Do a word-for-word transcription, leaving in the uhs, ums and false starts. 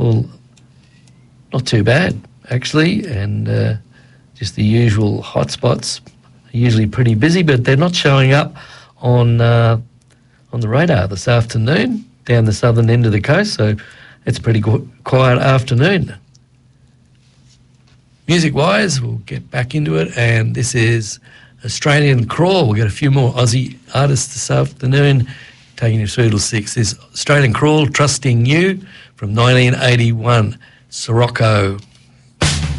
Well, not too bad, actually, and uh, just the usual hotspots. Usually pretty busy, but they're not showing up on uh, on the radar this afternoon down the southern end of the coast, so it's a pretty qu- quiet afternoon. Music-wise, we'll get back into it, and this is Australian Crawl. We've got a few more Aussie artists this afternoon, taking you through till six. This Australian Crawl, Trusting You, from nineteen eighty-one, Sirocco.